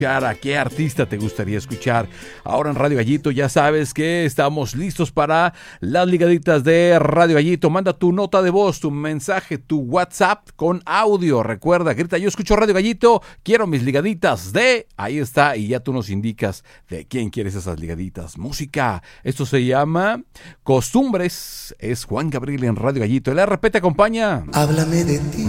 ¿A qué artista te gustaría escuchar? Ahora en Radio Gallito ya sabes que estamos listos para las ligaditas de Radio Gallito. Manda tu nota de voz, tu mensaje, tu WhatsApp con audio. Recuerda, grita, yo escucho Radio Gallito, quiero mis ligaditas de... Ahí está, y ya tú nos indicas de quién quieres esas ligaditas. Música, esto se llama Costumbres. Es Juan Gabriel en Radio Gallito. El RP te acompaña. Háblame de ti.